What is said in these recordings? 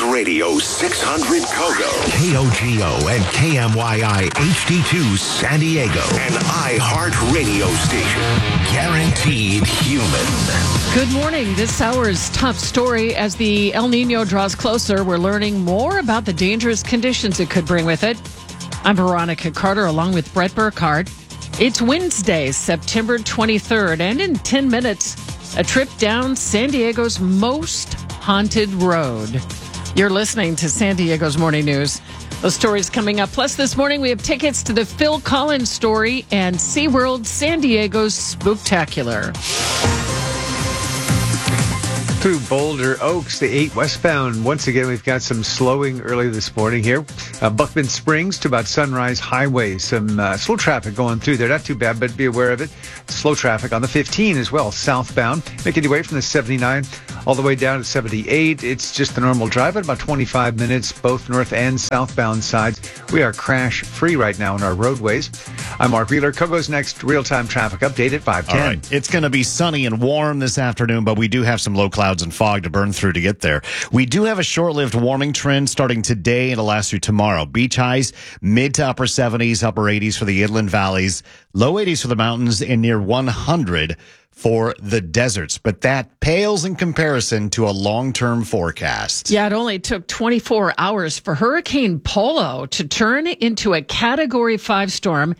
Radio 600 Kogo, KOGO and KMYI HD2 San Diego, an iHeart radio station. Guaranteed human. Good morning. This hour's top story. As the El Nino draws closer, we're learning more about the dangerous conditions it could bring with it. I'm Veronica Carter along with Brett Burkhardt. It's Wednesday, September 23rd, and in 10 minutes, a trip down San Diego's most haunted road. You're listening to San Diego's Morning News. Those stories coming up. Plus, this morning, we have tickets to the Phil Collins story and SeaWorld San Diego's Spooktacular. Through Boulder Oaks, the 8 westbound. Once again, we've got some slowing early this morning here. Buckman Springs to about Sunrise Highway. Some slow traffic going through there. Not too bad, but be aware of it. Slow traffic on the 15 as well, southbound. Making your way from the 79 all the way down to 78. It's just the normal drive at about 25 minutes, both north and southbound sides. We are crash-free right now on our roadways. I'm Mark Wheeler. Kogo's next real-time traffic update at 5:10. All right. It's going to be sunny and warm this afternoon, but we do have some low clouds and fog to burn through to get there. We do have a short-lived warming trend starting today and it'll last through tomorrow. Beach highs, mid to upper 70s, upper 80s for the inland valleys, low 80s for the mountains, and near 100 for the deserts. But that pales in comparison to a long-term forecast. Yeah, it only took 24 hours for Hurricane Polo to turn into a Category 5 storm,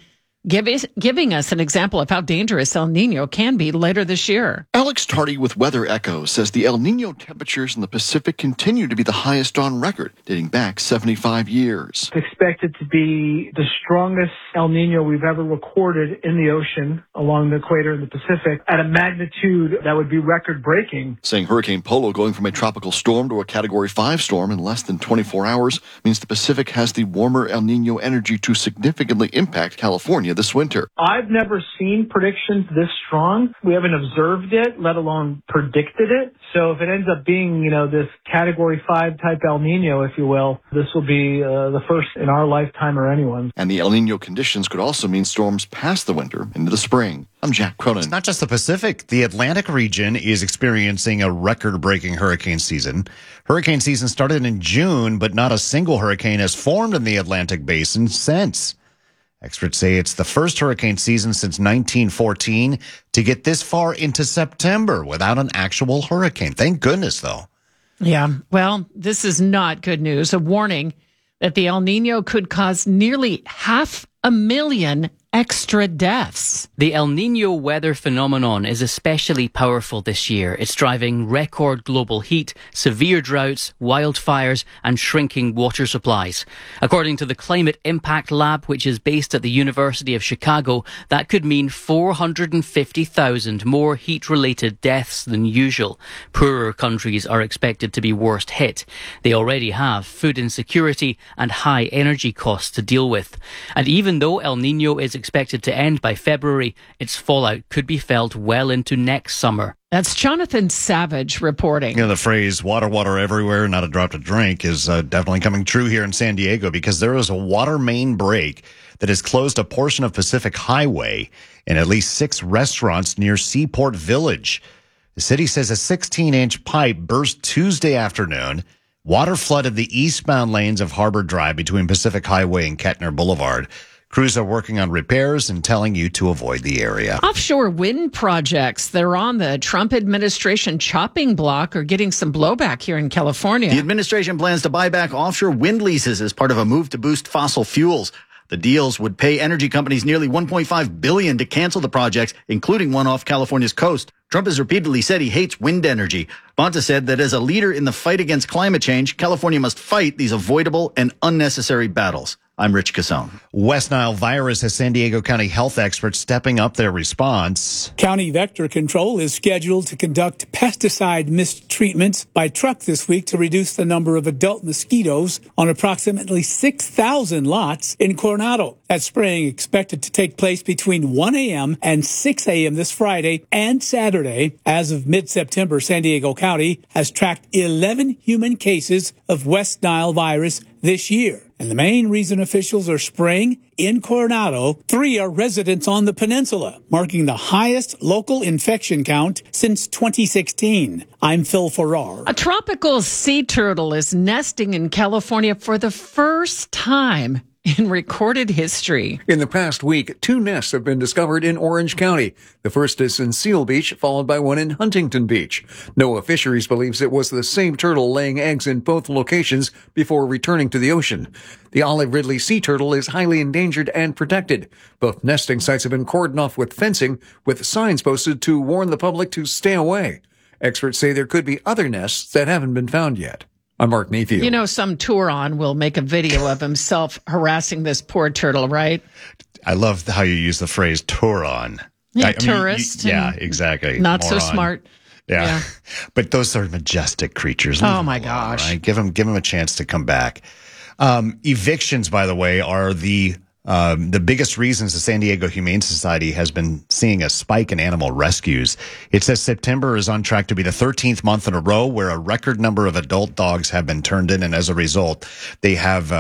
giving us an example of how dangerous El Nino can be later this year. Alex Tardy with Weather Echo says the El Nino temperatures in the Pacific continue to be the highest on record, dating back 75 years. It's expected to be the strongest El Nino we've ever recorded in the ocean along the equator in the Pacific at a magnitude that would be record-breaking. Saying Hurricane Polo going from a tropical storm to a Category 5 storm in less than 24 hours means the Pacific has the warmer El Nino energy to significantly impact California this winter. I've never seen predictions this strong. We haven't observed it, let alone predicted it. So if it ends up being, this Category 5 type El Nino, if you will, this will be the first in our lifetime or anyone's. And the El Nino conditions could also mean storms past the winter into the spring. I'm Jack Cronin. It's not just the Pacific. The Atlantic region is experiencing a record-breaking hurricane season. Hurricane season started in June, but not a single hurricane has formed in the Atlantic basin since. Experts say it's the first hurricane season since 1914 to get this far into September without an actual hurricane. Thank goodness, though. Yeah, well, this is not good news. A warning that the El Nino could cause nearly 500,000 extra deaths. The El Nino weather phenomenon is especially powerful this year. It's driving record global heat, severe droughts, wildfires, and shrinking water supplies. According to the Climate Impact Lab, which is based at the University of Chicago, that could mean 450,000 more heat-related deaths than usual. Poorer countries are expected to be worst hit. They already have food insecurity and high energy costs to deal with. And even though El Nino is expected to end by February, its fallout could be felt well into next summer. That's Jonathan Savage reporting. The phrase water everywhere, not a drop to drink is definitely coming true here in San Diego because there is a water main break that has closed a portion of Pacific Highway and at least 6 restaurants near Seaport Village. The city says a 16-inch pipe burst Tuesday afternoon. Water flooded the eastbound lanes of Harbor Drive between Pacific Highway and Kettner Boulevard. Crews are working on repairs and telling you to avoid the area. Offshore wind projects that are on the Trump administration chopping block are getting some blowback here in California. The administration plans to buy back offshore wind leases as part of a move to boost fossil fuels. The deals would pay energy companies nearly $1.5 billion to cancel the projects, including one off California's coast. Trump has repeatedly said he hates wind energy. Bonta said that as a leader in the fight against climate change, California must fight these avoidable and unnecessary battles. I'm Rich Casone. West Nile virus has San Diego County health experts stepping up their response. County Vector Control is scheduled to conduct pesticide mistreatments by truck this week to reduce the number of adult mosquitoes on approximately 6,000 lots in Coronado. That spraying expected to take place between 1 a.m. and 6 a.m. this Friday and Saturday. As of mid-September, San Diego County has tracked 11 human cases of West Nile virus this year. And the main reason officials are spraying in Coronado, 3 are residents on the peninsula, marking the highest local infection count since 2016. I'm Phil Farrar. A tropical sea turtle is nesting in California for the first time in recorded history. In the past week, 2 nests have been discovered in Orange County. The first is in Seal Beach, followed by one in Huntington Beach. NOAA Fisheries believes it was the same turtle laying eggs in both locations before returning to the ocean. The olive ridley sea turtle is highly endangered and protected. Both nesting sites have been cordoned off with fencing, with signs posted to warn the public to stay away. Experts say there could be other nests that haven't been found yet. I'm Mark Mayfield. You know, some Turon will make a video of himself harassing this poor turtle, right? I love how you use the phrase Turon. Yeah, tourist. Yeah, exactly. Not Moron. so smart. Yeah. But those are majestic creatures. Oh, my gosh. Right? Give them a chance to come back. Evictions, by the way, are the biggest reasons the San Diego Humane Society has been seeing a spike in animal rescues. It says September is on track to be the 13th month in a row where a record number of adult dogs have been turned in, and as a result, they have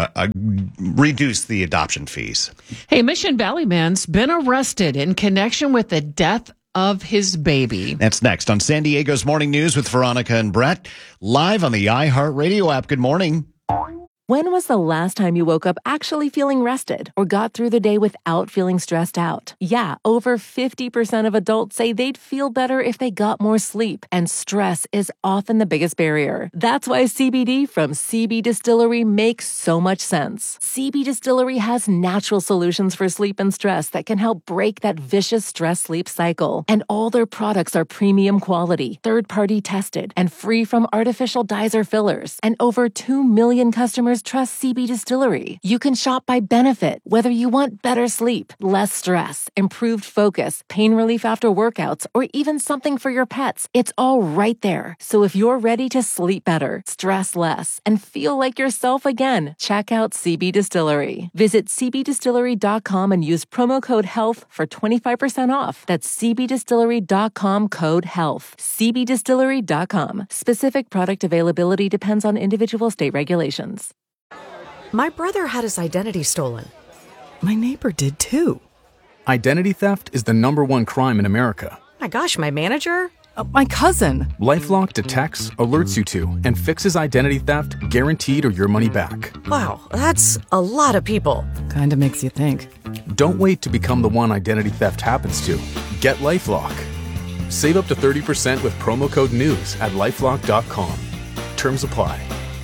reduced the adoption fees. Hey, Mission Valley man's been arrested in connection with the death of his baby. That's next on San Diego's Morning News with Veronica and Brett, live on the iHeartRadio app. Good morning. When was the last time you woke up actually feeling rested or got through the day without feeling stressed out? Yeah, over 50% of adults say they'd feel better if they got more sleep, and stress is often the biggest barrier. That's why CBD from CB Distillery makes so much sense. CB Distillery has natural solutions for sleep and stress that can help break that vicious stress-sleep cycle. And all their products are premium quality, third-party tested, and free from artificial dyes or fillers. And over 2 million customers trust CB Distillery. You can shop by benefit, whether you want better sleep, less stress, improved focus, pain relief after workouts, or even something for your pets. It's all right there. So if you're ready to sleep better, stress less, and feel like yourself again, check out CB Distillery. Visit cbdistillery.com and use promo code HEALTH for 25% off. That's cbdistillery.com code HEALTH. cbdistillery.com. Specific product availability depends on individual state regulations. My brother had his identity stolen. My neighbor did too. Identity theft is the #1 crime in America. My gosh, my manager? My cousin. LifeLock detects, alerts you to, and fixes identity theft guaranteed or your money back. Wow, that's a lot of people. Kinda makes you think. Don't wait to become the one identity theft happens to. Get LifeLock. Save up to 30% with promo code NEWS at LifeLock.com. Terms apply.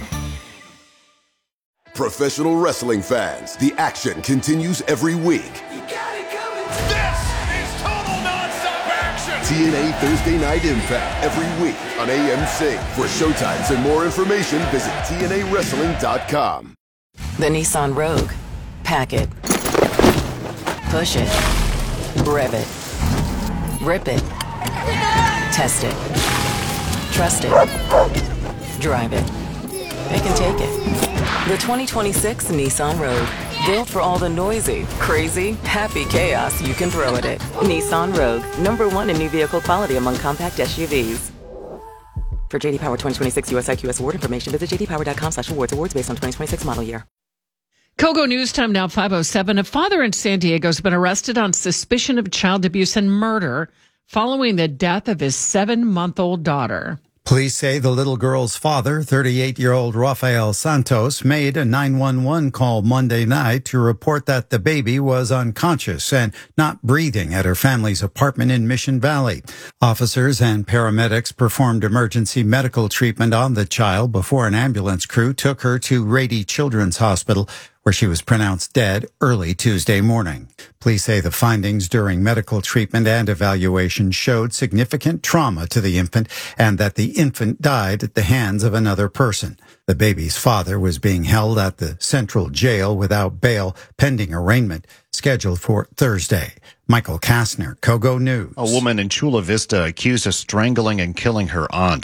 Professional wrestling fans, the action continues every week. This is total nonstop action. TNA Thursday Night Impact every week on AMC. For showtimes and more information, visit TNAWrestling.com. The Nissan Rogue. Pack it. Push it. Rev it. Rip it. Test it. Trust it. Drive it. It can take it. The 2026 Nissan Rogue. Built for all the noisy, crazy, happy chaos you can throw at it. Nissan Rogue. #1 in new vehicle quality among compact SUVs. For JD Power 2026 US IQS award information, visit jdpower.com/awards. Awards based on 2026 model year. Kogo News Time now 5:07. A father in San Diego has been arrested on suspicion of child abuse and murder following the death of his 7-month-old daughter. Police say the little girl's father, 38-year-old Rafael Santos, made a 911 call Monday night to report that the baby was unconscious and not breathing at her family's apartment in Mission Valley. Officers and paramedics performed emergency medical treatment on the child before an ambulance crew took her to Rady Children's Hospital, where she was pronounced dead early Tuesday morning. Police say the findings during medical treatment and evaluation showed significant trauma to the infant and that the infant died at the hands of another person. The baby's father was being held at the Central Jail without bail pending arraignment, scheduled for Thursday. Michael Kastner, Kogo News. A woman in Chula Vista accused of strangling and killing her aunt.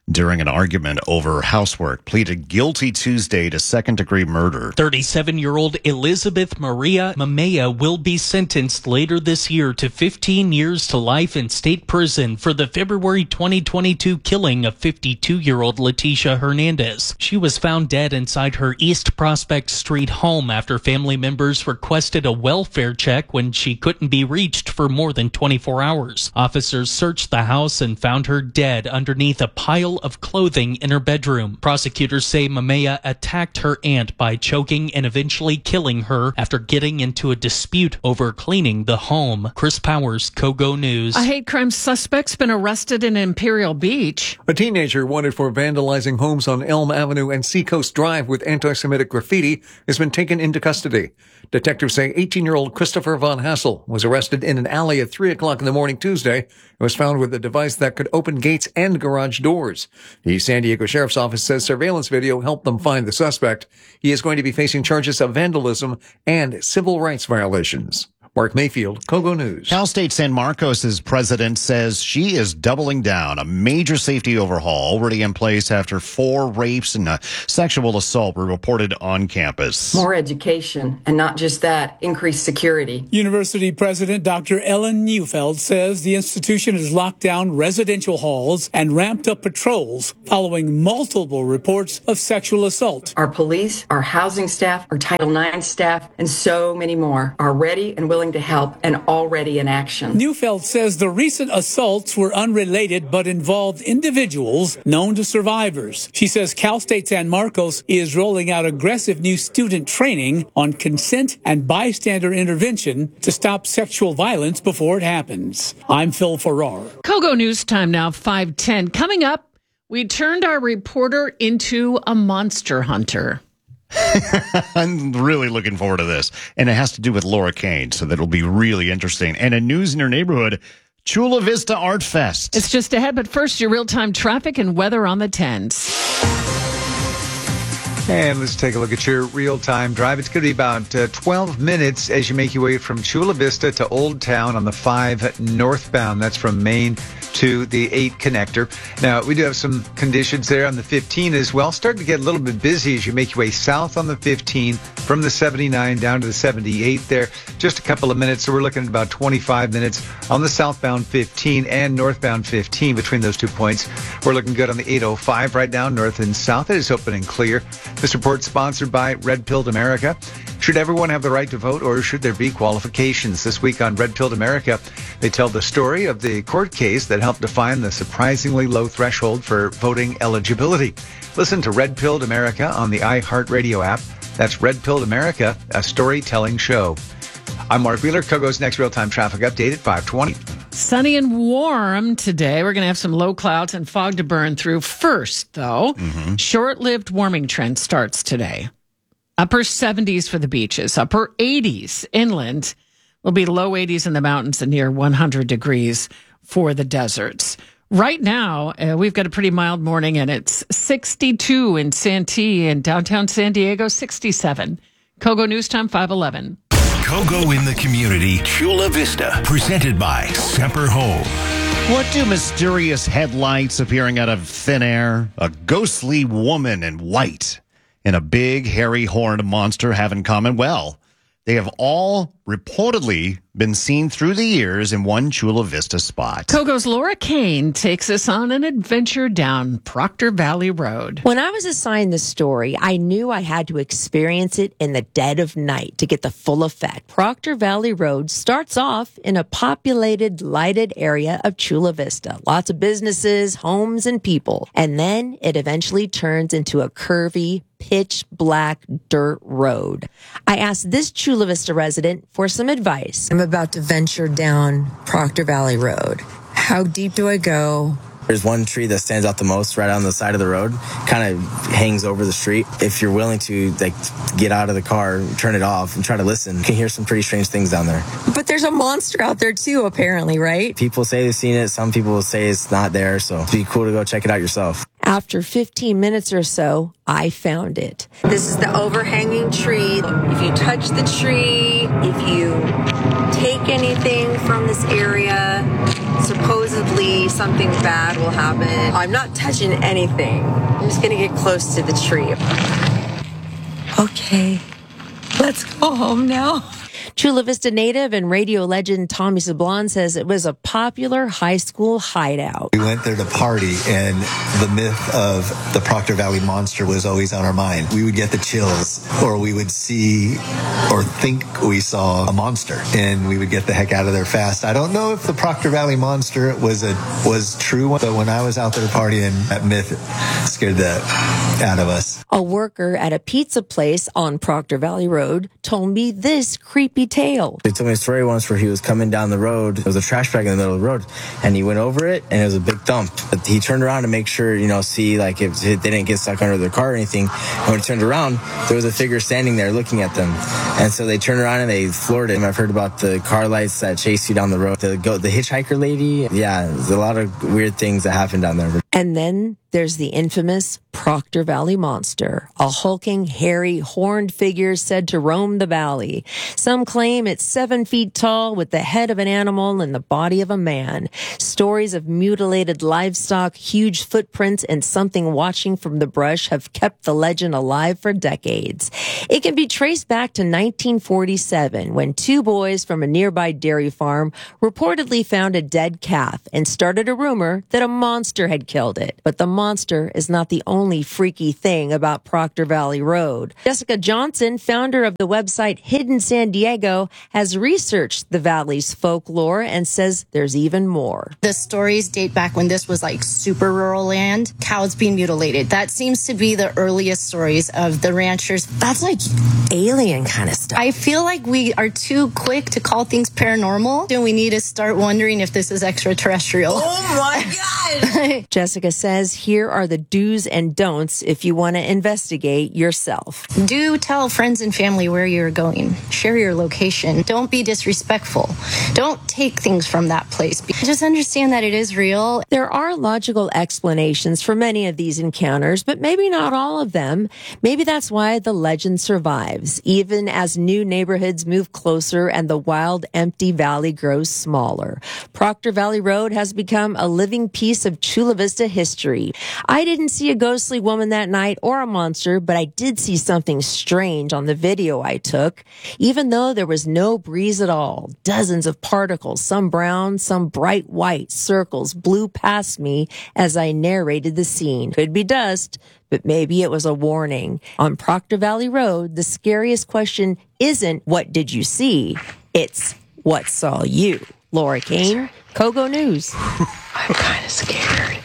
during an argument over housework, pleaded guilty Tuesday to second-degree murder. 37-year-old Elizabeth Maria Mamea will be sentenced later this year to 15 years to life in state prison for the February 2022 killing of 52-year-old Leticia Hernandez. She was found dead inside her East Prospect Street home after family members requested a welfare check when she couldn't be reached for more than 24 hours. Officers searched the house and found her dead underneath a pile of clothing in her bedroom. Prosecutors say Mamea attacked her aunt by choking and eventually killing her after getting into a dispute over cleaning the home. Chris Powers, Kogo News. A hate crime suspect's been arrested in Imperial Beach. A teenager wanted for vandalizing homes on Elm Avenue and Seacoast Drive with anti-Semitic graffiti has been taken into custody. Detectives say 18-year-old Christopher Von Hassel was arrested in an alley at 3 o'clock in the morning Tuesday and was found with a device that could open gates and garage doors. The San Diego Sheriff's Office says surveillance video helped them find the suspect. He is going to be facing charges of vandalism and civil rights violations. Mark Mayfield, Kogo News. Cal State San Marcos' president says she is doubling down. A major safety overhaul already in place after 4 rapes and sexual assault were reported on campus. More education, and not just that, increased security. University President Dr. Ellen Neufeld says the institution has locked down residential halls and ramped up patrols following multiple reports of sexual assault. Our police, our housing staff, our Title IX staff, and so many more are ready and willing to help and already in action. Neufeld says the recent assaults were unrelated but involved individuals known to survivors. She says Cal State San Marcos is rolling out aggressive new student training on consent and bystander intervention to stop sexual violence before it happens. I'm Phil Farrar. Kogo News time now, 5:10. Coming up, we turned our reporter into a monster hunter. I'm really looking forward to this. And it has to do with Laura Kane, so that'll be really interesting. And in news in your neighborhood, Chula Vista Art Fest. It's just ahead, but first, your real-time traffic and weather on the 10s. And let's take a look at your real-time drive. It's going to be about 12 minutes as you make your way from Chula Vista to Old Town on the 5 northbound. That's from Maine to the 8 connector. Now, we do have some conditions there on the 15 as well. Starting to get a little bit busy as you make your way south on the 15 from the 79 down to the 78 there. Just a couple of minutes, so we're looking at about 25 minutes on the southbound 15 and northbound 15 between those 2 points. We're looking good on the 805 right now, north and south. It is open and clear. This report sponsored by Red Pilled America. Should everyone have the right to vote, or should there be qualifications? This week on Red Pilled America, they tell the story of the court case that helped define the surprisingly low threshold for voting eligibility. Listen to Red Pilled America on the iHeartRadio app. That's Red Pilled America, a storytelling show. I'm Mark Wheeler. Kogo's next real-time traffic update at 5:20. Sunny and warm today. We're going to have some low clouds and fog to burn through. First, though, short-lived warming trend starts today. Upper 70s for the beaches, upper 80s inland. Will be low 80s in the mountains and near 100 degrees for the deserts. Right now, we've got a pretty mild morning, and it's 62 in Santee and downtown San Diego, 67. Kogo News Time, 5:11. Kogo in the community, Chula Vista, presented by Semper Home. What do mysterious headlights appearing out of thin air, a ghostly woman in white, and a big, hairy, horned monster have in common? Well, they have all reportedly been seen through the years in one Chula Vista spot. Kogo's Laura Kane takes us on an adventure down Proctor Valley Road. When I was assigned this story, I knew I had to experience it in the dead of night to get the full effect. Proctor Valley Road starts off in a populated, lighted area of Chula Vista. Lots of businesses, homes, and people. And then it eventually turns into a curvy, pitch black dirt road. I asked this Chula Vista resident for some advice. I'm about to venture down Proctor Valley Road. How deep do I go? There's one tree that stands out the most right on the side of the road, kind of hangs over the street. If you're willing to get out of the car, turn it off, and try to listen, you can hear some pretty strange things down there. But there's a monster out there too, apparently, right? People say they've seen it. Some people will say it's not there, so it'd be cool to go check it out yourself. After 15 minutes or so, I found it. This is the overhanging tree. If you touch the tree, if you take anything from this area, supposedly something bad will happen. I'm not touching anything. I'm just gonna get close to the tree. Okay, let's go home now. Chula Vista native and radio legend Tommy Sablon says it was a popular high school hideout. We went there to party, and the myth of the Proctor Valley Monster was always on our mind. We would get the chills, or we would see or think we saw a monster, and we would get the heck out of there fast. I don't know if the Proctor Valley Monster was true, but when I was out there partying, that myth scared the out of us. A worker at a pizza place on Proctor Valley Road told me this creepy tale. They told me a story once where he was coming down the road. There was a trash bag in the middle of the road, and he went over it, and it was a big thump. But he turned around to make sure, see like if they didn't get stuck under their car or anything. And when he turned around, there was a figure standing there looking at them. And so they turned around and they floored it. And I've heard about the car lights that chase you down the road. The hitchhiker lady. Yeah, there's a lot of weird things that happen down there. And then there's the infamous Proctor Valley Monster, a hulking, hairy, horned figure said to roam the valley. Some claim it's 7 feet tall with the head of an animal and the body of a man. Stories of mutilated livestock, huge footprints, and something watching from the brush have kept the legend alive for decades. It can be traced back to 1947 when 2 boys from a nearby dairy farm reportedly found a dead calf and started a rumor that a monster had killed it. But the monster is not the only freaky thing about Proctor Valley Road. Jessica Johnson, founder of the website Hidden San Diego, has researched the valley's folklore and says there's even more. The stories date back when this was like super rural land, cows being mutilated. That seems to be the earliest stories of the ranchers. That's like alien kind of stuff. I feel like we are too quick to call things paranormal, and we need to start wondering if this is extraterrestrial. Oh my God! Jessica says here are the do's and don'ts if you want to investigate yourself. Do tell friends and family where you're going. Share your location. Don't be disrespectful. Don't take things from that place. Just understand that it is real. There are logical explanations for many of these encounters, but maybe not all of them. Maybe that's why the legend survives, even as new neighborhoods move closer and the wild, empty valley grows smaller. Proctor Valley Road has become a living piece of Chula Vista history. I didn't see a ghostly woman that night or a monster, but I did see something strange on the video I took. Even though there was no breeze at all, dozens of particles, some brown, some bright white circles blew past me as I narrated the scene. Could be dust, but maybe it was a warning. On Proctor Valley Road, the scariest question isn't what did you see? It's what saw you. Laura Kane, Kogo News. I'm kind of scared.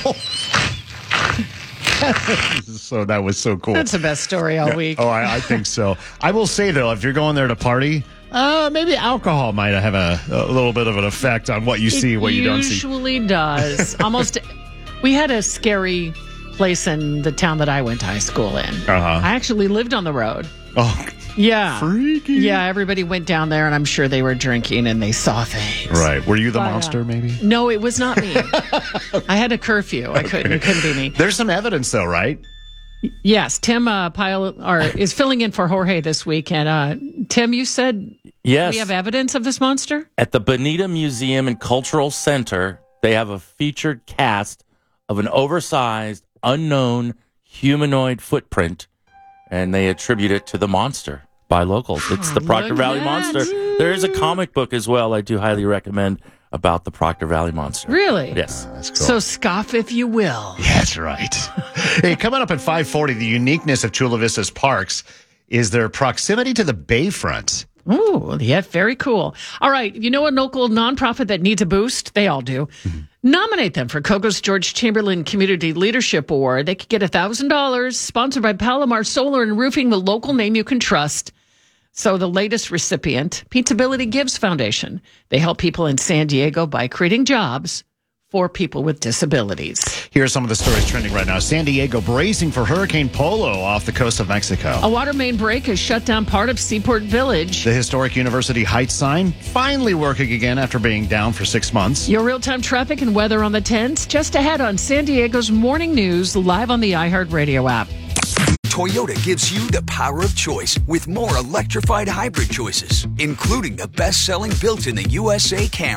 So that was so cool. That's the best story all week. Oh, I think so. I will say, though, if you're going there to party, maybe alcohol might have a little bit of an effect on what you see, what you don't see. It usually does. We had a scary place in the town that I went to high school in. I actually lived on the road. Oh, yeah. Freaky. Yeah, everybody went down there, and I'm sure they were drinking, and they saw things. Right. Were you the monster, maybe? No, it was not me. I had a curfew. It couldn't be me. There's some evidence, though, right? Yes. Tim is filling in for Jorge this week. And Tim, you said yes. We have evidence of this monster? At the Bonita Museum and Cultural Center, they have a featured cast of an oversized, unknown humanoid footprint, and they attribute it to the monster by locals. It's the Proctor Valley Monster. There is a comic book as well I do highly recommend about the Proctor Valley Monster. Really? Yes. That's cool. So scoff if you will. Yeah, that's right. Hey, coming up at 5:40, the uniqueness of Chula Vista's parks is their proximity to the bayfront. Ooh, yeah, very cool. All right, you know a local nonprofit that needs a boost? They all do. Mm-hmm. Nominate them for Kogo's George Chamberlain Community Leadership Award. They could get $1,000, sponsored by Palomar Solar and Roofing, the local name you can trust. So the latest recipient, Pizzability Gives Foundation. They help people in San Diego by creating jobs for people with disabilities. Here are some of the stories trending right now. San Diego bracing for Hurricane Polo off the coast of Mexico. A water main break has shut down part of Seaport Village. The historic University Heights sign finally working again after being down for 6 months. Your real-time traffic and weather on the 10s just ahead on San Diego's Morning News, live on the iHeartRadio app. Toyota gives you the power of choice with more electrified hybrid choices, including the best-selling built in the USA Camry.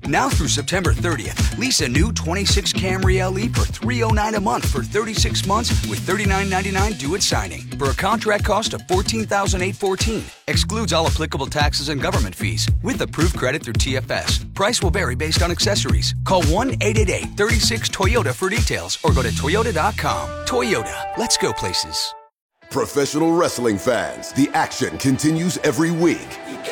Now through September 30th, lease a new 26 Camry LE for $309 a month for 36 months with $39.99 due at signing for a contract cost of $14,814. Excludes all applicable taxes and government fees with approved credit through TFS. Price will vary based on accessories. Call 1-888-36-TOYOTA for details or go to Toyota.com. Toyota, let's go places. Professional wrestling fans, the action continues every week.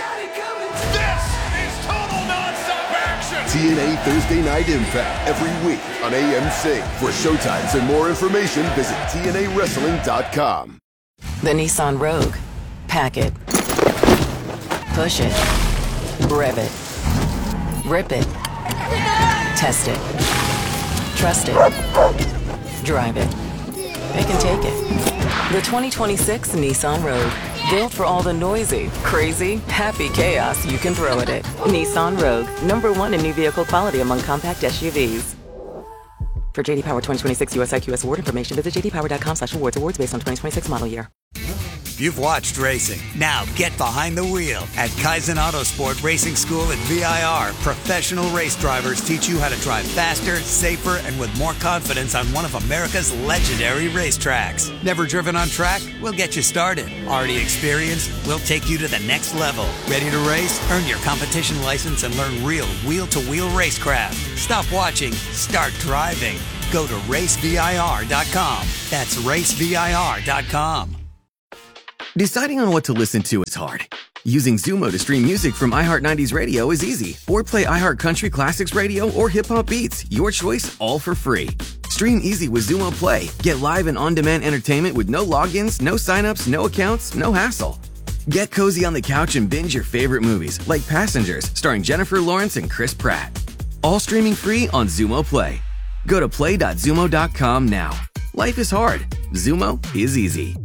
This is total nonstop action. TNA Thursday Night Impact every week on AMC. For showtimes and more information, visit TNAWrestling.com. The Nissan Rogue. Pack it. Push it. Rev it. Rip it. Test it. Trust it. Drive it. They can take it. The 2026 Nissan Rogue. Built for all the noisy, crazy, happy chaos you can throw at it. Nissan Rogue. #1 in new vehicle quality among compact SUVs. For JD Power 2026 US IQS award information, visit jdpower.com/awards. Awards based on 2026 model year. You've watched racing. Now get behind the wheel. At Kaizen Autosport Racing School at VIR, professional race drivers teach you how to drive faster, safer, and with more confidence on one of America's legendary racetracks. Never driven on track? We'll get you started. Already experienced? We'll take you to the next level. Ready to race? Earn your competition license and learn real wheel-to-wheel racecraft. Stop watching. Start driving. Go to racevir.com. That's racevir.com. Deciding on what to listen to is hard. Using Zumo to stream music from iHeart 90s Radio is easy. Or play iHeart Country Classics Radio or Hip Hop Beats. Your choice, all for free. Stream easy with Zumo Play. Get live and on-demand entertainment with no logins, no signups, no accounts, no hassle. Get cozy on the couch and binge your favorite movies, like Passengers, starring Jennifer Lawrence and Chris Pratt. All streaming free on Zumo Play. Go to play.zumo.com now. Life is hard. Zumo is easy.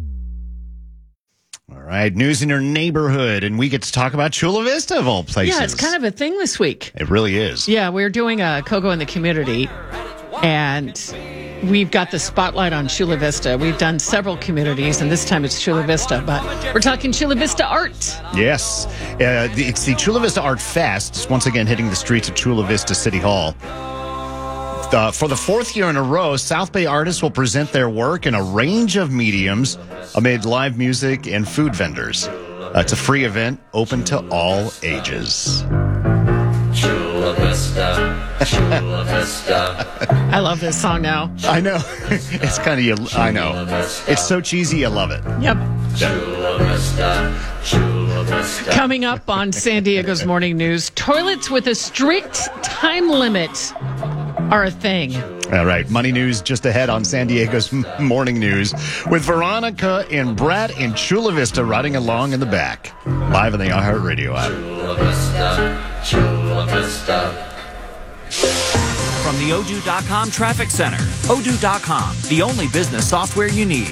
All right, news in your neighborhood, and we get to talk about Chula Vista of all places. Yeah, it's kind of a thing this week. It really is. Yeah, we're doing a Kogo in the community, and we've got the spotlight on Chula Vista. We've done several communities, and this time it's Chula Vista, but we're talking Chula Vista art. Yes, it's the Chula Vista Art Fest. It's once again hitting the streets of Chula Vista City Hall. For the fourth year in a row, South Bay artists will present their work in a range of mediums amid live music and food vendors. It's a free event open to all ages. Chula Vista, Chula Vista. I love this song now. I know. It's kind of, I know. It's so cheesy, you love it. Yep. Chula Vista, Chula Vista. Coming up on San Diego's Morning News, toilets with a strict time limit are a thing. All right, money news just ahead on San Diego's Morning News with Veronica and Brad in Chula Vista riding along in the back. Live on the iHeartRadio app. Chula Vista, Chula Vista. From the Odoo.com Traffic Center. Odoo.com, the only business software you need.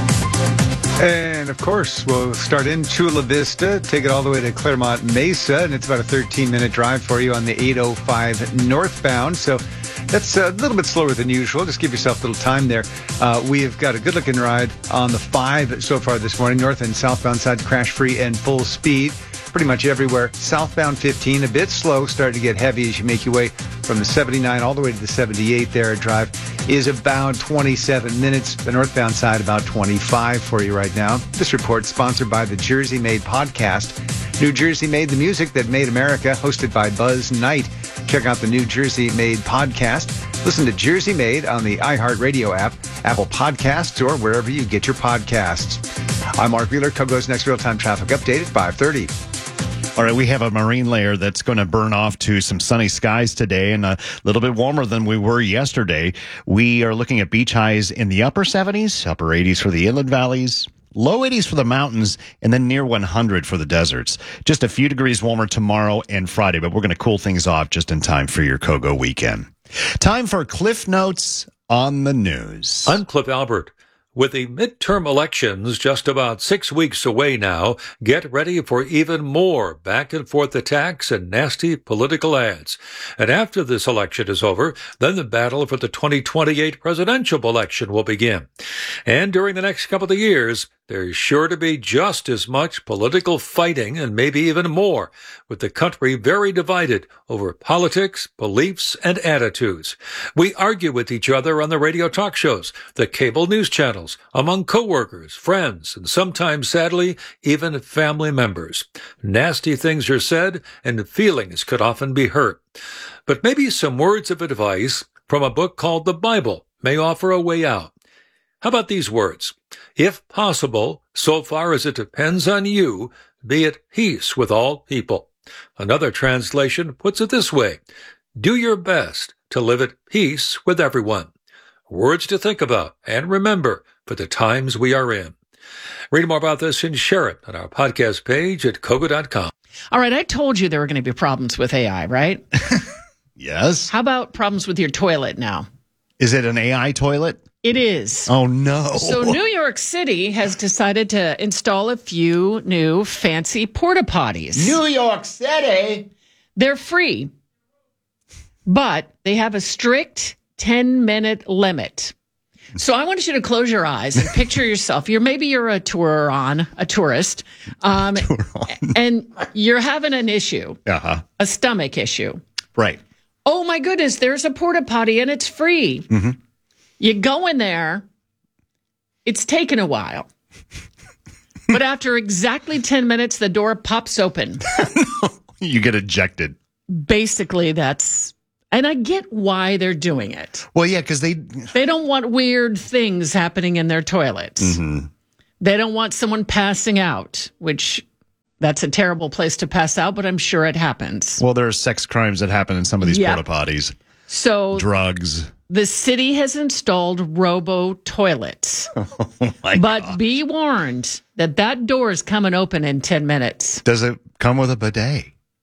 And, of course, we'll start in Chula Vista, take it all the way to Claremont Mesa, and it's about a 13-minute drive for you on the 805 northbound. So that's a little bit slower than usual. Just give yourself a little time there. We have got a good-looking ride on the 5 so far this morning, north and southbound side, crash-free and full speed. Pretty much everywhere. Southbound 15, a bit slow, starting to get heavy as you make your way from the 79 all the way to the 78 there. Drive is about 27 minutes. The northbound side about 25 for you right now. This report sponsored by the Jersey Made podcast. New Jersey Made, the music that made America, hosted by Buzz Knight. Check out the New Jersey Made podcast. Listen to Jersey Made on the iHeartRadio app, Apple Podcasts, or wherever you get your podcasts. I'm Mark Wheeler. Kogo's next real-time traffic update at 5:30. All right, we have a marine layer that's going to burn off to some sunny skies today and a little bit warmer than we were yesterday. We are looking at beach highs in the upper 70s, upper 80s for the inland valleys, low 80s for the mountains, and then near 100 for the deserts. Just a few degrees warmer tomorrow and Friday, but we're going to cool things off just in time for your Kogo weekend. Time for Cliff Notes on the news. I'm Cliff Albert. With the midterm elections just about 6 weeks away now, get ready for even more back-and-forth attacks and nasty political ads. And after this election is over, then the battle for the 2028 presidential election will begin. And during the next couple of years, there's sure to be just as much political fighting and maybe even more, with the country very divided over politics, beliefs, and attitudes. We argue with each other on the radio talk shows, the cable news channels, among coworkers, friends, and sometimes, sadly, even family members. Nasty things are said, and feelings could often be hurt. But maybe some words of advice from a book called the Bible may offer a way out. How about these words? If possible, so far as it depends on you, be at peace with all people. Another translation puts it this way: do your best to live at peace with everyone. Words to think about and remember for the times we are in. Read more about this and share it on our podcast page at Kogo.com. All right, I told you there were going to be problems with AI, right? Yes. How about problems with your toilet now? Is it an AI toilet? It is. Oh, no. So New York City has decided to install a few new fancy porta potties. New York City? They're free, but they have a strict 10-minute limit. So I want you to close your eyes and picture yourself. You're a tourist, and you're having an issue, a stomach issue. Right. Oh, my goodness, there's a porta potty, and it's free. Mm-hmm. You go in there, it's taken a while. But after exactly 10 minutes, the door pops open. You get ejected. Basically, and I get why they're doing it. Well, yeah, because they don't want weird things happening in their toilets. Mm-hmm. They don't want someone passing out, which that's a terrible place to pass out, but I'm sure it happens. Well, there are sex crimes that happen in some of these Yep. porta potties. So drugs. The city has installed robo toilets. Oh my but God. be warned that door is coming open in 10 minutes. Does it come with a bidet?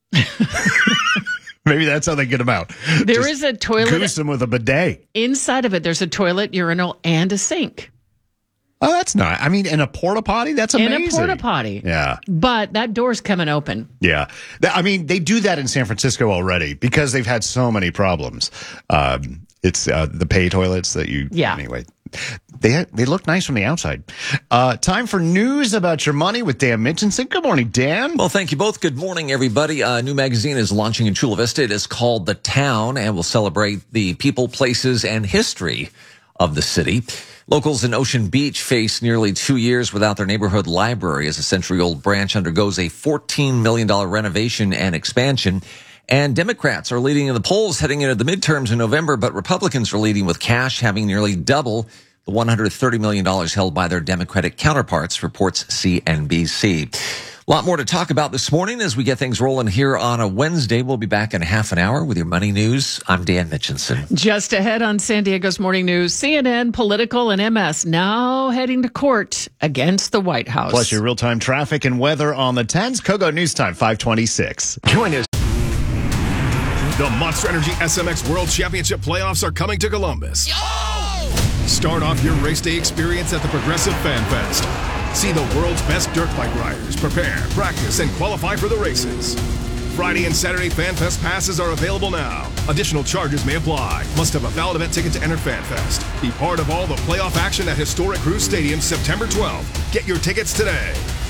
Maybe that's how they get them out. There is a toilet. Goose them with a bidet. Inside of it, there's a toilet, urinal, and a sink. Oh, that's not. I mean, in a porta potty? That's amazing. In a porta potty. Yeah. But that door's coming open. Yeah. I mean, they do that in San Francisco already because they've had so many problems. It's the pay toilets that you... Yeah. Anyway, they look nice from the outside. Time for news about your money with Dan Mitchinson. Good morning, Dan. Well, thank you both. Good morning, everybody. A new magazine is launching in Chula Vista. It is called The Town and will celebrate the people, places, and history of the city. Locals in Ocean Beach face nearly 2 years without their neighborhood library as a century-old branch undergoes a $14 million renovation and expansion. And Democrats are leading in the polls heading into the midterms in November, but Republicans are leading with cash having nearly double the $130 million held by their Democratic counterparts, reports CNBC. A lot more to talk about this morning as we get things rolling here on a Wednesday. We'll be back in a half an hour with your money news. I'm Dan Mitchinson. Just ahead on San Diego's Morning News, CNN, Political, and MS now heading to court against the White House. Plus your real-time traffic and weather on the 10s. Kogo News Time, 526. Join us. The Monster Energy SMX World Championship playoffs are coming to Columbus. Start off your race day experience at the Progressive Fan Fest. See the world's best dirt bike riders prepare, practice, and qualify for the races. Friday and Saturday Fan Fest passes are available now. Additional charges may apply. Must have a valid event ticket to enter Fan Fest. Be part of all the playoff action at historic Cruise Stadium September 12th. Get your tickets today.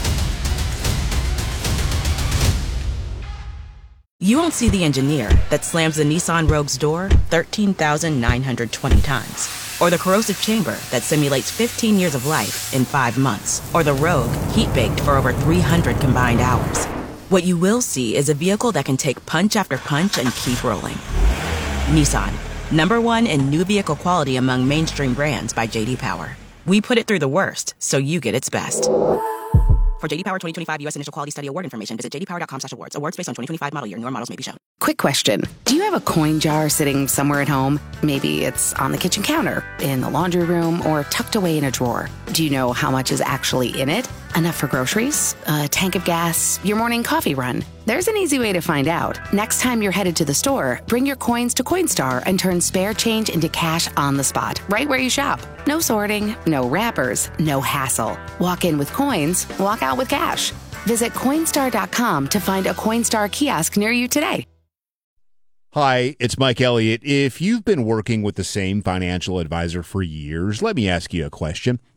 You won't see the engineer that slams the Nissan Rogue's door 13,920 times. Or the corrosive chamber that simulates 15 years of life in 5 months. Or the Rogue heat-baked for over 300 combined hours. What you will see is a vehicle that can take punch after punch and keep rolling. Nissan, #1 in new vehicle quality among mainstream brands by J.D. Power. We put it through the worst, so you get its best. For J.D. Power 2025 U.S. Initial Quality Study Award information, visit jdpower.com/awards. Awards based on 2025 model year. Newer models may be shown. Quick question. Do you have a coin jar sitting somewhere at home? Maybe it's on the kitchen counter, in the laundry room, or tucked away in a drawer. Do you know how much is actually in it? Enough for groceries? A tank of gas? Your morning coffee run? There's an easy way to find out. Next time you're headed to the store, bring your coins to Coinstar and turn spare change into cash on the spot, right where you shop. No sorting, no wrappers, no hassle. Walk in with coins, walk out with cash. Visit Coinstar.com to find a Coinstar kiosk near you today. Hi, it's Mike Elliott. If you've been working with the same financial advisor for years, let me ask you a question.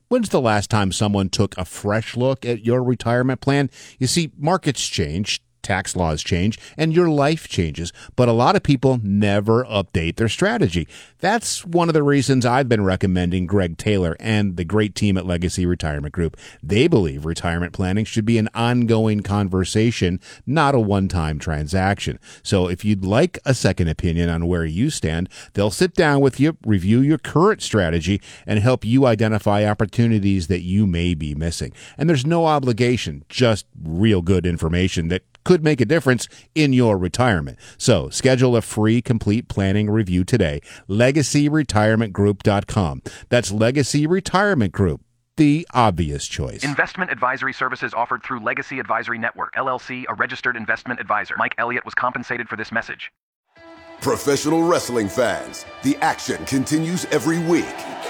When's the last time someone took a fresh look at your retirement plan? You see, markets change, tax laws change, and your life changes, but a lot of people never update their strategy. That's one of the reasons I've been recommending Greg Taylor and the great team at Legacy Retirement Group. They believe retirement planning should be an ongoing conversation, not a one-time transaction. So if you'd like a second opinion on where you stand, they'll sit down with you, review your current strategy, and help you identify opportunities that you may be missing. And there's no obligation, just real good information that could make a difference in your retirement. So schedule a free complete planning review today. LegacyRetirementGroup.com. That's Legacy Retirement Group, the obvious choice. Investment advisory services offered through Legacy Advisory Network, LLC, a registered investment advisor. Mike Elliott was compensated for this message. Professional wrestling fans, the action continues every week.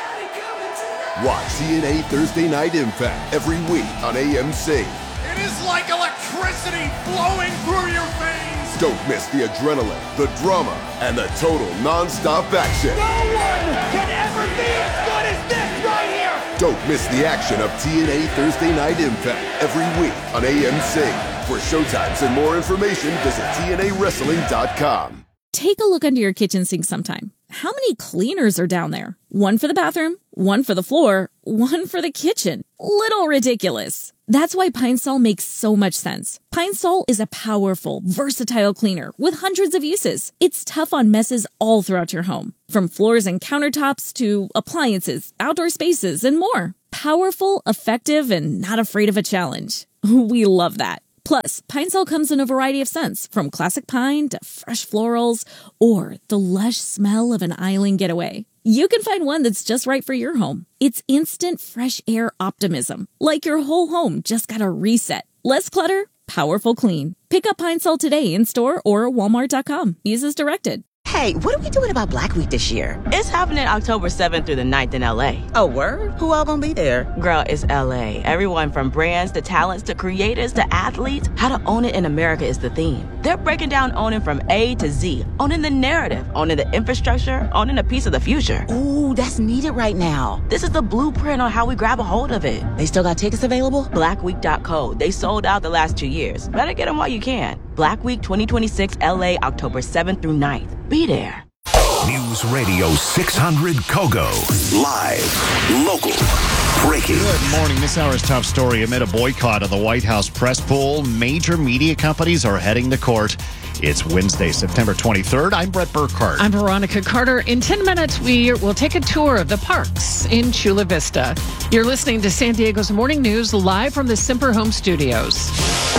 Watch TNA Thursday Night Impact every week on AMC. It is like electricity flowing through your veins. Don't miss the adrenaline, the drama, and the total non-stop action. No one can ever be as good as this right here. Don't miss the action of TNA Thursday Night Impact every week on AMC. For showtimes and more information, visit TNAWrestling.com. Take a look under your kitchen sink sometime. How many cleaners are down there? One for the bathroom, one for the floor, one for the kitchen. Little ridiculous. That's why Pine Sol makes so much sense. Pine Sol is a powerful, versatile cleaner with hundreds of uses. It's tough on messes all throughout your home, from floors and countertops to appliances, outdoor spaces, and more. Powerful, effective, and not afraid of a challenge. We love that. Plus, Pine Sol comes in a variety of scents, from classic pine to fresh florals, or the lush smell of an island getaway. You can find one that's just right for your home. It's instant fresh air optimism, like your whole home just got a reset. Less clutter, powerful clean. Pick up Pine Sol today in store or Walmart.com. Use as directed. Hey, what are we doing about Black Week this year? It's happening October 7th through the 9th in LA. Oh, word? Who all gonna be there? Girl, it's LA. Everyone from brands to talents to creators to athletes. How to own it in America is the theme. They're breaking down owning from A to Z. Owning the narrative, owning the infrastructure, owning a piece of the future. Ooh, that's needed right now. This is the blueprint on how we grab a hold of it. They still got tickets available? Blackweek.co. They sold out the last 2 years. Better get them while you can. Black Week 2026 LA, October 7th through 9th. Be there. News Radio 600 Kogo. Live, local, breaking. Good morning. This hour's top story. Amid a boycott of the White House press pool, major media companies are heading to court. It's Wednesday, September 23rd. I'm Brett Burkhardt. I'm Veronica Carter. In 10 minutes, we will take a tour of the parks in Chula Vista. You're listening to San Diego's Morning News live from the Semper Home Studios.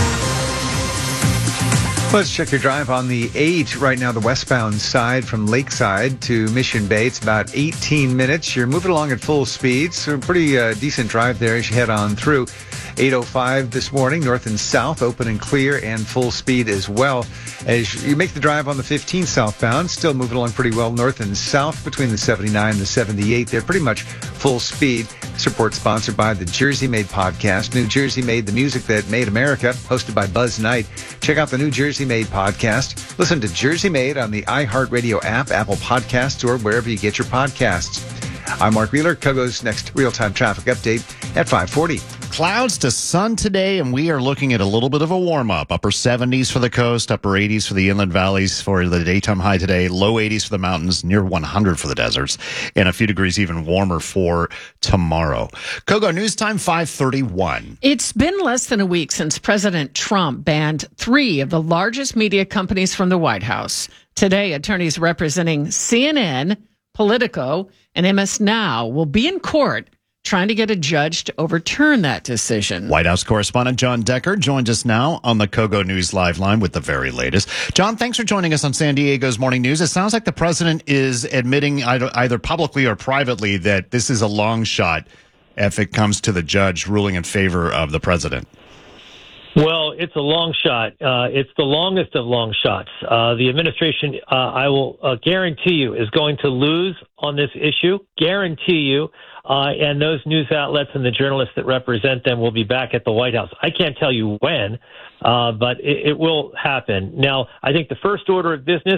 Let's check your drive on the 8 right now, the westbound side from Lakeside to Mission Bay. It's about 18 minutes. You're moving along at full speed, so a pretty decent drive there as you head on through. 805 this morning, north and south, open and clear and full speed as well. As you make the drive on the 15 southbound, still moving along pretty well north and south between the 79 and the 78. They're pretty much full speed. This report sponsored by the Jersey Made podcast. New Jersey Made, the music that made America, hosted by Buzz Knight. Check out the New Jersey Made podcast. Listen to Jersey Made on the iHeartRadio app, Apple Podcasts, or wherever you get your podcasts. I'm Mark Wheeler. Kogo's next real-time traffic update at 5:40. Clouds to sun today, and we are looking at a little bit of a warm-up. Upper 70s for the coast, upper 80s for the inland valleys for the daytime high today, low 80s for the mountains, near 100 for the deserts, and a few degrees even warmer for tomorrow. Kogo, news time 5:31. It's been less than a week since President Trump banned 3 of the largest media companies from the White House. Today, attorneys representing CNN, Politico, and MS Now will be in court trying to get a judge to overturn that decision. White House correspondent John Decker joins us now on the Kogo News Live line with the very latest. John, thanks for joining us on San Diego's Morning News. It sounds like the president is admitting either publicly or privately that this is a long shot if it comes to the judge ruling in favor of the president. Well, it's a long shot. It's the longest of long shots. The administration, I will guarantee you, is going to lose on this issue. Guarantee you. And those news outlets and the journalists that represent them will be back at the White House. I can't tell you when, but it will happen. Now, I think the first order of business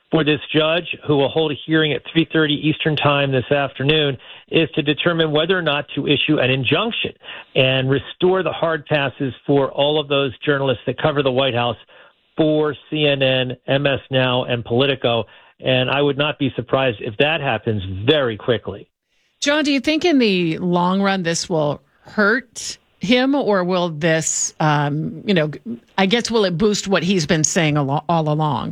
for this judge, who will hold a hearing at 3:30 Eastern Time this afternoon, is to determine whether or not to issue an injunction and restore the hard passes for all of those journalists that cover the White House for CNN, MS Now, and Politico. And I would not be surprised if that happens very quickly. John, do you think in the long run this will hurt him, or will this, I guess, will it boost what he's been saying all along?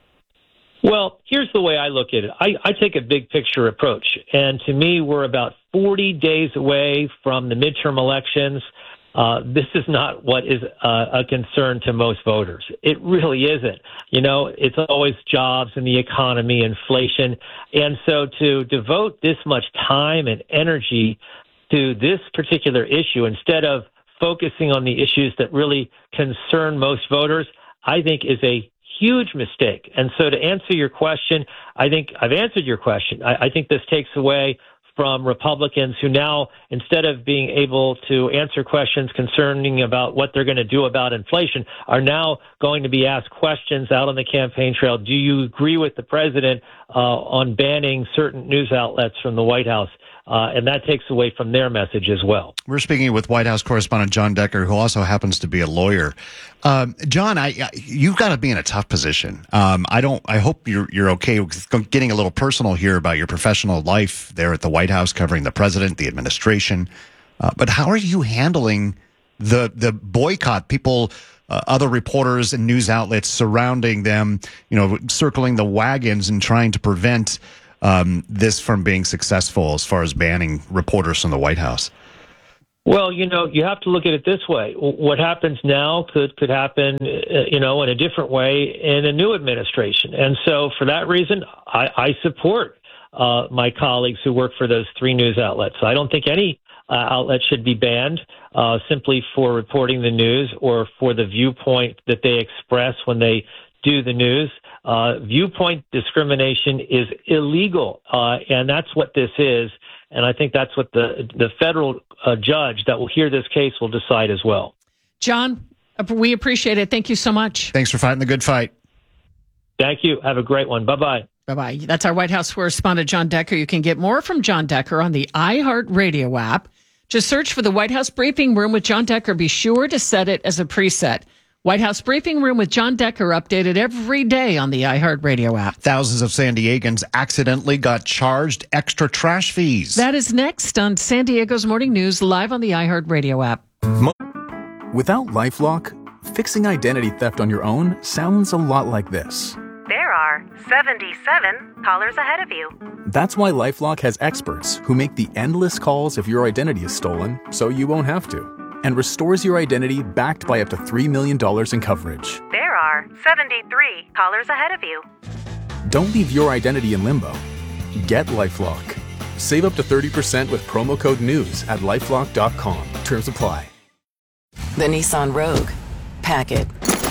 Well, here's the way I look at it. I take a big picture approach. And to me, we're about 40 days away from the midterm elections. This is not what is a concern to most voters. It really isn't. It's always jobs and the economy, inflation. And so to devote this much time and energy to this particular issue instead of focusing on the issues that really concern most voters, I think is a huge mistake. And so to answer your question, I think I've answered your question. I think this takes away from Republicans who now, instead of being able to answer questions concerning about what they're going to do about inflation, are now going to be asked questions out on the campaign trail. Do you agree with the president on banning certain news outlets from the White House? And that takes away from their message as well. We're speaking with White House correspondent John Decker, who also happens to be a lawyer. John, you've got to be in a tough position. I hope you're okay with getting a little personal here about your professional life there at the White House, covering the president, the administration. But how are you handling the boycott? People, other reporters and news outlets surrounding them, circling the wagons and trying to prevent this from being successful as far as banning reporters from the White House? Well, you have to look at it this way. What happens now could happen, in a different way in a new administration. And so for that reason, I support my colleagues who work for those three news outlets. I don't think any outlet should be banned simply for reporting the news or for the viewpoint that they express when they do the news. Viewpoint discrimination is illegal, and that's what this is. And I think that's what the federal judge that will hear this case will decide as well. John, we appreciate it. Thank you so much. Thanks for fighting the good fight. Thank you. Have a great one. Bye-bye. Bye-bye. That's our White House correspondent, John Decker. You can get more from John Decker on the iHeartRadio app. Just search for the White House Briefing Room with John Decker. Be sure to set it as a preset. White House Briefing Room with John Decker, updated every day on the iHeartRadio app. Thousands of San Diegans accidentally got charged extra trash fees. That is next on San Diego's Morning News, live on the iHeartRadio app. Without LifeLock, fixing identity theft on your own sounds a lot like this. There are 77 callers ahead of you. That's why LifeLock has experts who make the endless calls if your identity is stolen, so you won't have to, and restores your identity backed by up to $3 million in coverage. There are 73 callers ahead of you. Don't leave your identity in limbo. Get LifeLock. Save up to 30% with promo code NEWS at LifeLock.com. Terms apply. The Nissan Rogue. Pack it.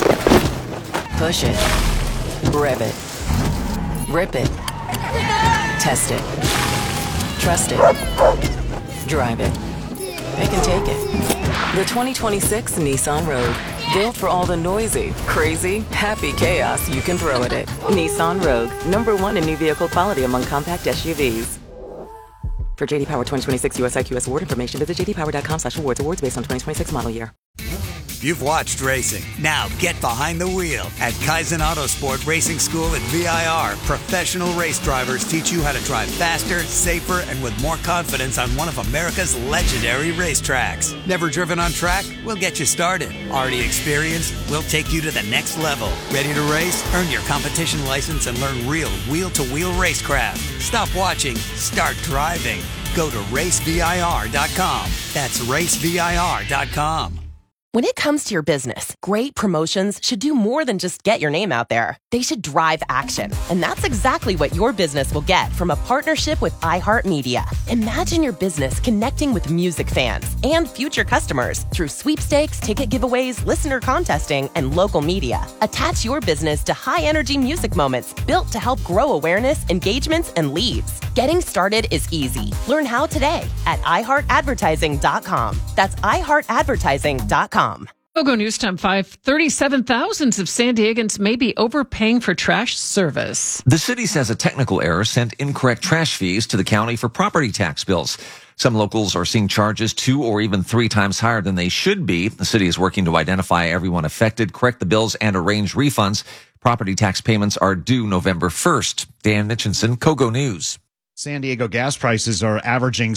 Push it. Rev it. Rip it. Test it. Trust it. Drive it. They can take it. The 2026 Nissan Rogue. Built for all the noisy, crazy, happy chaos you can throw at it. Nissan Rogue. #1 in new vehicle quality among compact SUVs. For JD Power 2026 US IQS award information, visit jdpower.com/awards. Awards based on 2026 model year. You've watched racing. Now get behind the wheel at Kaizen Autosport Racing School at VIR. Professional race drivers teach you how to drive faster, safer, and with more confidence on one of America's legendary racetracks. Never driven on track? We'll get you started. Already experienced? We'll take you to the next level. Ready to race? Earn your competition license and learn real wheel-to-wheel racecraft. Stop watching. Start driving. Go to racevir.com. That's racevir.com. When it comes to your business, great promotions should do more than just get your name out there. They should drive action. And that's exactly what your business will get from a partnership with iHeartMedia. Imagine your business connecting with music fans and future customers through sweepstakes, ticket giveaways, listener contesting, and local media. Attach your business to high-energy music moments built to help grow awareness, engagements, and leads. Getting started is easy. Learn how today at iHeartAdvertising.com. That's iHeartAdvertising.com. Kogo News Time 5. 37,000 of San Diegans may be overpaying for trash service. The city says a technical error sent incorrect trash fees to the county for property tax bills. Some locals are seeing charges 2 or even 3 times higher than they should be. The city is working to identify everyone affected, correct the bills, and arrange refunds. Property tax payments are due November 1st. Dan Mitchinson, Kogo News. San Diego gas prices are averaging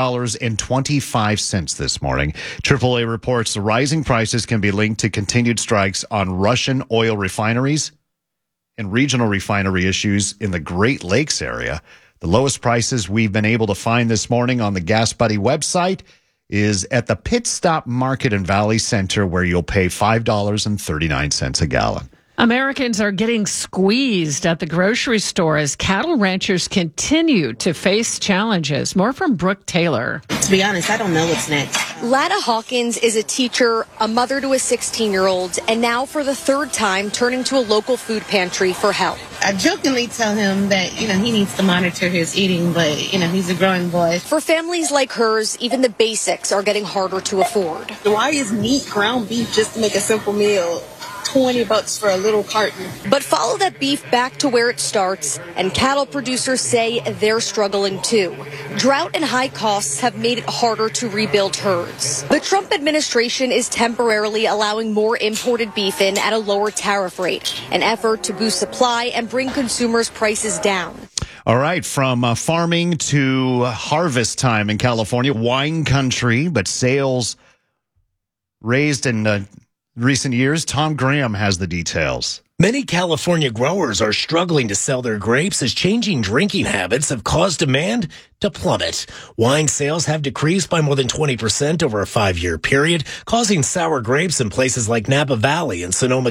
$6.25 this morning. AAA reports the rising prices can be linked to continued strikes on Russian oil refineries and regional refinery issues in the Great Lakes area. The lowest prices we've been able to find this morning on the Gas Buddy website is at the Pit Stop Market and Valley Center, where you'll pay $5.39 a gallon. Americans are getting squeezed at the grocery store as cattle ranchers continue to face challenges. More from Brooke Taylor. To be honest, I don't know what's next. Lada Hawkins is a teacher, a mother to a 16-year-old, and now for the third time turning to a local food pantry for help. I jokingly tell him that, he needs to monitor his eating, but, he's a growing boy. For families like hers, even the basics are getting harder to afford. Why is meat, ground beef, just to make a simple meal, $20 for a little carton? But follow that beef back to where it starts, and cattle producers say they're struggling too. Drought and high costs have made it harder to rebuild herds. The Trump administration is temporarily allowing more imported beef in at a lower tariff rate, an effort to boost supply and bring consumers' prices down. All right, from farming to harvest time in California, wine country, but sales raised in recent years. Tom Graham has the details. Many California growers are struggling to sell their grapes as changing drinking habits have caused demand to plummet. Wine sales have decreased by more than 20% over a 5-year period, causing sour grapes in places like Napa Valley and Sonoma